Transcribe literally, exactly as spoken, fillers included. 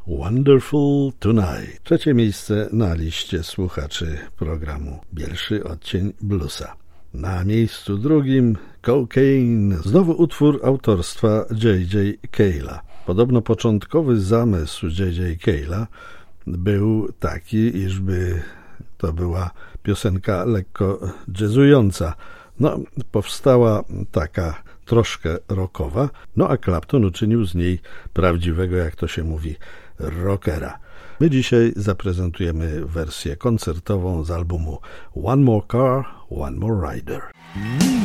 Wonderful Tonight. Trzecie miejsce na liście słuchaczy programu Bielszy Odcień Bluesa. Na miejscu drugim Cocaine, znowu utwór autorstwa J J Cale'a. Podobno początkowy zamysł J J Cale'a był taki, iżby to była piosenka lekko jazzująca. No, powstała taka troszkę rockowa, no a Clapton uczynił z niej prawdziwego, jak to się mówi, rockera. My dzisiaj zaprezentujemy wersję koncertową z albumu One More Car, One More Rider.